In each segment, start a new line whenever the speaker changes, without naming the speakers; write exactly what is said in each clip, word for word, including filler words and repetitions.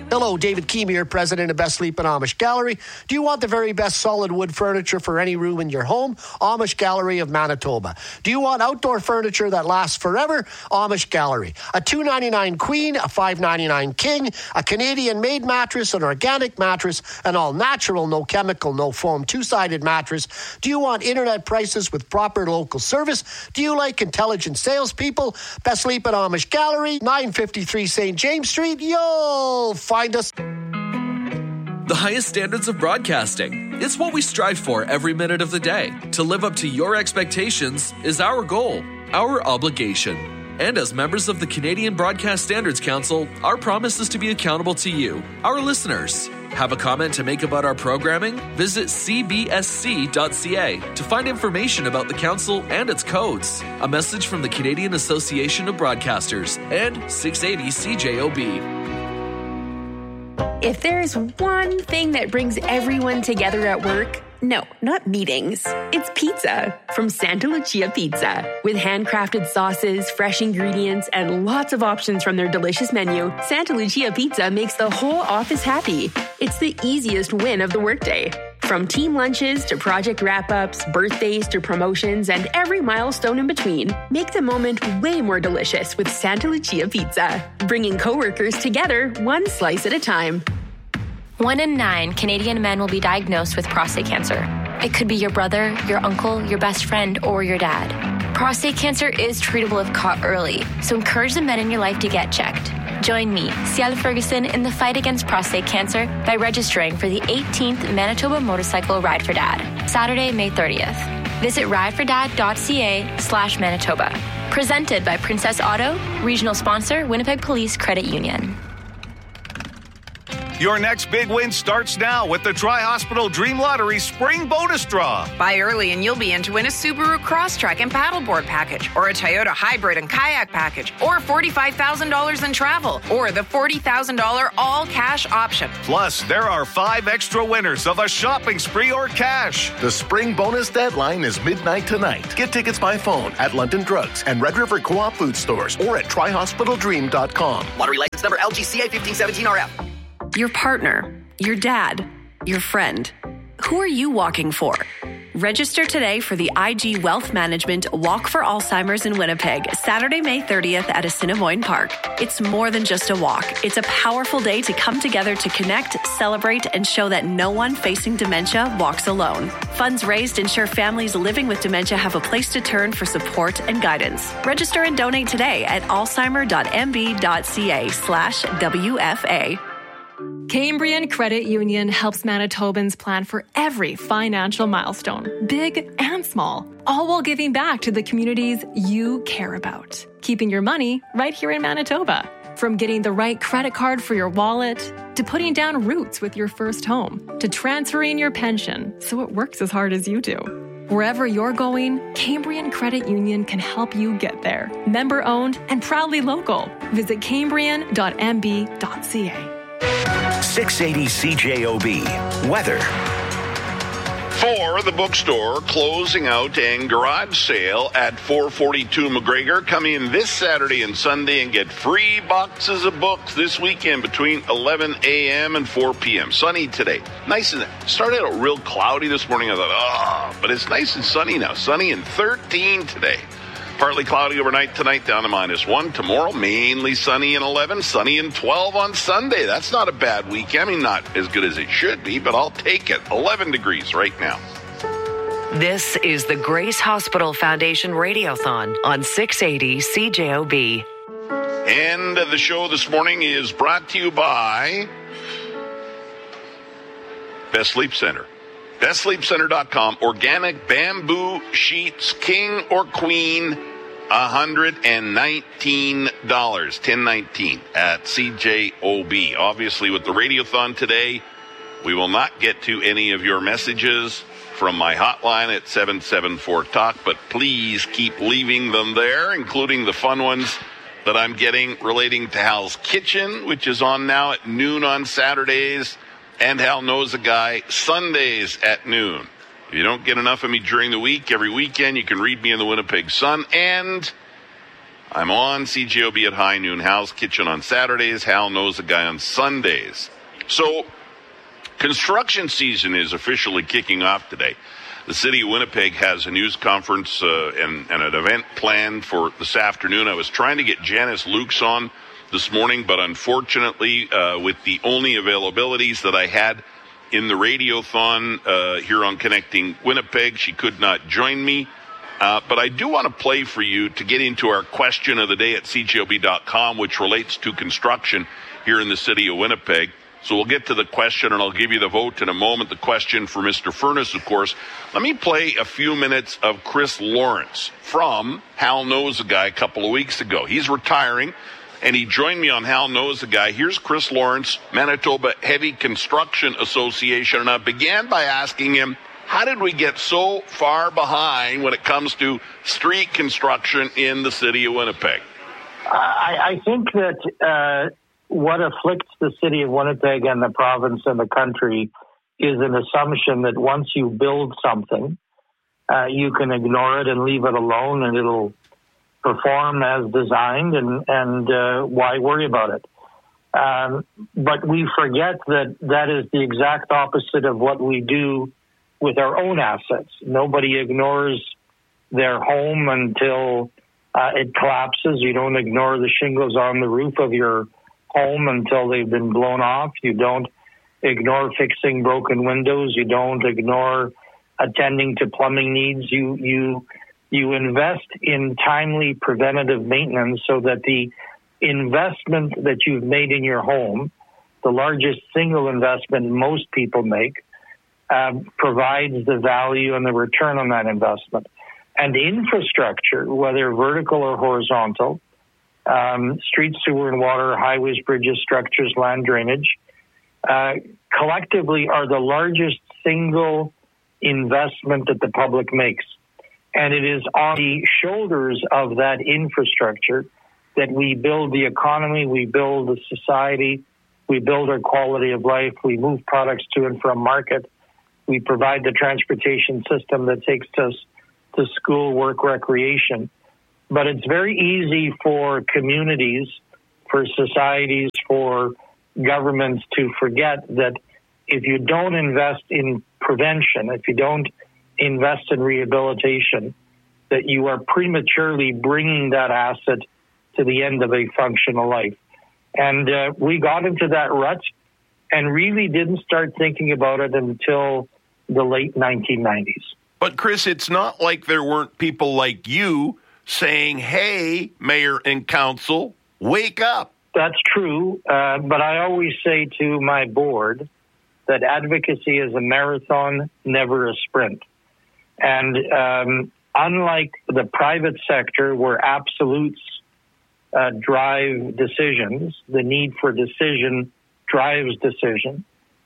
Hello, David Keem here, president of Best Sleep and Amish Gallery. Do you want the very best solid wood furniture for any room in your home? Amish Gallery of Manitoba. Do you want outdoor furniture that lasts forever? Amish Gallery. A two ninety-nine queen, a five ninety-nine king, a Canadian-made mattress, an organic mattress, an all-natural, no chemical, no foam, two-sided mattress. Do you want internet prices with proper local service? Do you like intelligent salespeople? Best Sleep and Amish Gallery, nine fifty-three Saint James Street. You'll find us.
The highest standards of broadcasting. It's what we strive for every minute of the day. To live up to your expectations is our goal, our obligation. And as members of the Canadian Broadcast Standards Council, our promise is to be accountable to you, our listeners. Have a comment to make about our programming? Visit c b s c dot c a to find information about the council and its codes. A message from the Canadian Association of Broadcasters and six eighty C J O B.
If there's one thing that brings everyone together at work, no, not meetings. It's pizza from Santa Lucia Pizza. With handcrafted sauces, fresh ingredients, and lots of options from their delicious menu, Santa Lucia Pizza makes the whole office happy. It's the easiest win of the workday. From team lunches to project wrap-ups, birthdays to promotions, and every milestone in between, make the moment way more delicious with Santa Lucia Pizza. Bringing coworkers together one slice at a time.
One in nine Canadian men will be diagnosed with prostate cancer. It could be your brother, your uncle, your best friend, or your dad. Prostate cancer is treatable if caught early, so encourage the men in your life to get checked. Join me, Ciel Ferguson, in the fight against prostate cancer by registering for the eighteenth Manitoba Motorcycle Ride for Dad, Saturday, May thirtieth. Visit ridefordad.ca slash Manitoba. Presented by Princess Auto, regional sponsor, Winnipeg Police Credit Union.
Your next big win starts now with the Tri-Hospital Dream Lottery Spring Bonus Draw.
Buy early and you'll be in to win a Subaru Crosstrek and Paddleboard package, or a Toyota Hybrid and Kayak package, or forty-five thousand dollars in travel, or the forty thousand dollars all-cash option.
Plus, there are five extra winners of a shopping spree or cash.
The Spring Bonus deadline is midnight tonight. Get tickets by phone at London Drugs and Red River Co-op food stores or at tri hospital dream dot com.
Lottery license number L G C A fifteen seventeen R F.
Your partner, your dad, your friend. Who are you walking for? Register today for the I G Wealth Management Walk for Alzheimer's in Winnipeg, Saturday, May thirtieth at Assiniboine Park. It's more than just a walk. It's a powerful day to come together to connect, celebrate, and show that no one facing dementia walks alone. Funds raised ensure families living with dementia have a place to turn for support and guidance. Register and donate today at alzheimer.mb.ca slash WFA.
Cambrian Credit Union helps Manitobans plan for every financial milestone, big and small, all while giving back to the communities you care about. Keeping your money right here in Manitoba. From getting the right credit card for your wallet, to putting down roots with your first home, to transferring your pension so it works as hard as you do. Wherever you're going, Cambrian Credit Union can help you get there. Member owned and proudly local. Visit cambrian dot m b dot c a.
six eighty C J O B. Weather.
For the bookstore, closing out and garage sale at four forty-two McGregor. Come in this Saturday and Sunday and get free boxes of books this weekend between eleven a.m. and four p.m. Sunny today. Nice and started out real cloudy this morning. I thought, oh, but it's nice and sunny now. Sunny and thirteen today. Partly cloudy overnight tonight, down to minus one. Tomorrow, mainly sunny and eleven, sunny and twelve on Sunday. That's not a bad weekend. I mean, not as good as it should be, but I'll take it. eleven degrees right now.
This is the Grace Hospital Foundation Radiothon on six eighty C J O B.
And the show this morning is brought to you by Best Sleep Center. best sleep center dot com. Organic bamboo sheets, king or queen, one hundred nineteen dollars, ten nineteen at C J O B. Obviously, with the Radiothon today, we will not get to any of your messages from my hotline at seven seven four talk, but please keep leaving them there, including the fun ones that I'm getting relating to Hal's Kitchen, which is on now at noon on Saturdays, and Hal Knows a Guy Sundays at noon. If you don't get enough of me during the week, every weekend you can read me in the Winnipeg Sun, and I'm on C J O B at high noon, Hal's Kitchen on Saturdays, Hal Knows a Guy on Sundays. So, construction season is officially kicking off today. The city of Winnipeg has a news conference uh, and, and an event planned for this afternoon. I was trying to get Janice Lukes on this morning, but unfortunately, uh, with the only availabilities that I had in the Radiothon uh, here on Connecting Winnipeg, she could not join me. Uh, but I do want to play for you to get into our question of the day at C J O B dot com, which relates to construction here in the city of Winnipeg. So we'll get to the question, and I'll give you the vote in a moment. The question for Mister Furnace, of course. Let me play a few minutes of Chris Lawrence from Hal Knows a Guy a couple of weeks ago. He's retiring, and he joined me on Hal Knows a Guy. Here's Chris Lawrence, Manitoba Heavy Construction Association, and I began by asking him, how did we get so far behind when it comes to street construction in the city of Winnipeg?
I, I think that uh, what afflicts the city of Winnipeg and the province and the country is an assumption that once you build something, uh, you can ignore it and leave it alone and it'll perform as designed, and, and uh, why worry about it? Um, but we forget that that is the exact opposite of what we do with our own assets. Nobody ignores their home until uh, it collapses. You don't ignore the shingles on the roof of your home until they've been blown off. You don't ignore fixing broken windows. You don't ignore attending to plumbing needs. You you you invest in timely preventative maintenance so that the investment that you've made in your home, the largest single investment most people make, Uh, provides the value and the return on that investment. And infrastructure, whether vertical or horizontal, um, street, sewer, and water, highways, bridges, structures, land drainage, uh, collectively are the largest single investment that the public makes. And it is on the shoulders of that infrastructure that we build the economy, we build the society, we build our quality of life, we move products to and from market, we provide the transportation system that takes us to school, work, recreation. But it's very easy for communities, for societies, for governments to forget that if you don't invest in prevention, if you don't invest in rehabilitation, that you are prematurely bringing that asset to the end of a functional life. And uh, we got into that rut and really didn't start thinking about it until the late nineteen nineties.
But Chris, it's not like there weren't people like you saying, hey, mayor and council, wake up.
That's true. Uh, but I always say to my board that advocacy is a marathon, never a sprint. And um, unlike the private sector where absolutes uh, drive decisions, the need for decision drives decision,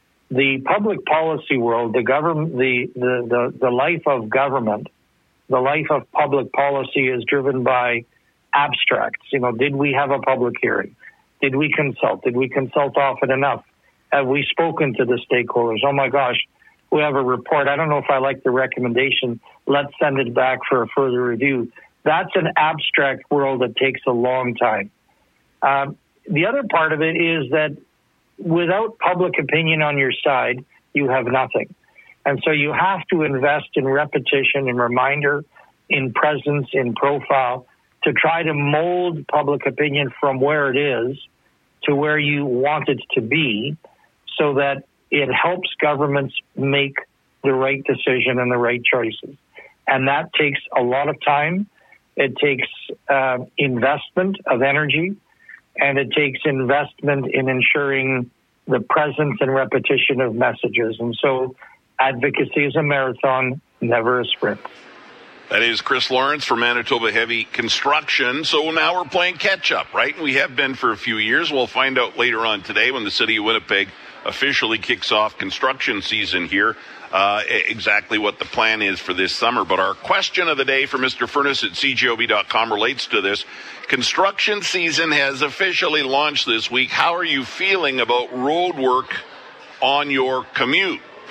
the public policy world, the government, the, the, the, the life of government, the life of public policy is driven by abstracts. You know, did we have a public hearing? Did we consult? Did we consult often enough? Have we spoken to the stakeholders? Oh my gosh, we have a report. I don't know if I like the recommendation. Let's send it back for a further review. That's an abstract world that takes a long time. Um, the other part of it is that without public opinion on your side, you have nothing. And so you have to invest in repetition, in reminder, in presence, in profile, to try to mold public opinion from where it is to where you want it to be so that it helps governments make the right decision and the right choices. And that takes a lot of time. It takes uh, investment of energy, and it takes investment in ensuring the presence and repetition of messages. And so advocacy is a marathon, never a sprint.
That is Chris Lawrence from Manitoba Heavy Construction. So now we're playing catch-up, right? We have been for a few years. We'll find out later on today when the city of Winnipeg officially kicks off construction season here, uh, exactly what the plan is for this summer. But our question of the day for Mister Furnace at C J O B dot com relates to this. Construction season has officially launched this week. How are you feeling about road work on your commute?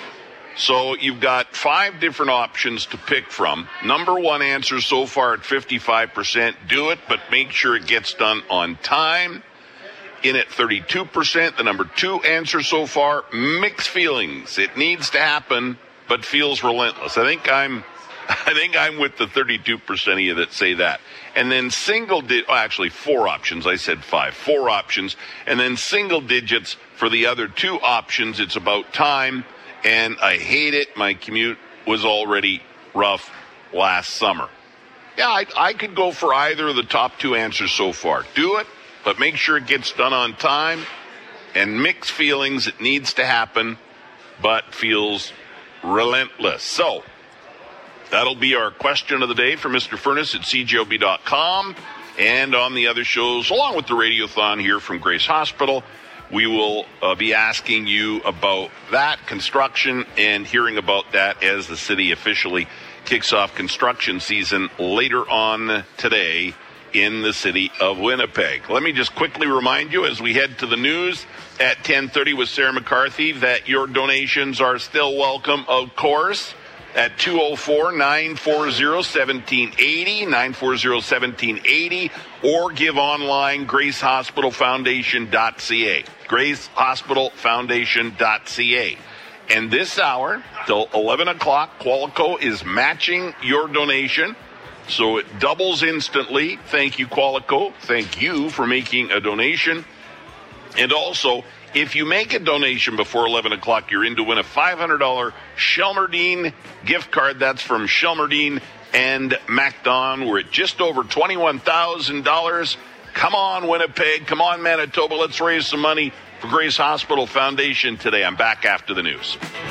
So you've got five different options to pick from. Number one answer so far at fifty-five percent. Do it, but make sure it gets done on time. In at thirty-two percent. The number two answer so far, mixed feelings. It needs to happen, but feels relentless. I think I'm I think I'm with the thirty-two percent of you that say that. And then single digits, oh, actually four options. I said five. Four options. And then single digits for the other two options. It's about time. And I hate it. My commute was already rough last summer. Yeah, I, I could go for either of the top two answers so far. Do it, but make sure it gets done on time. And mixed feelings, it needs to happen, but feels relentless. So that'll be our question of the day for Mister Furnace at C J O B dot com. And on the other shows, along with the Radiothon here from Grace Hospital, we will uh, be asking you about that construction and hearing about that as the city officially kicks off construction season later on today in the city of Winnipeg. Let me just quickly remind you as we head to the news at ten thirty with Sarah McCarthy that your donations are still welcome, of course, at two oh four, nine four oh, one seven eight oh, nine four oh, one seven eight oh, or give online, grace hospital foundation dot c a, grace hospital foundation dot c a. And this hour, till eleven o'clock, Qualico is matching your donation, so it doubles instantly. Thank you, Qualico. Thank you for making a donation. And also, if you make a donation before eleven o'clock, you're in to win a five hundred dollars Shelmerdine gift card. That's from Shelmerdine and MacDon. We're at just over twenty-one thousand dollars. Come on, Winnipeg. Come on, Manitoba. Let's raise some money for Grace Hospital Foundation today. I'm back after the news.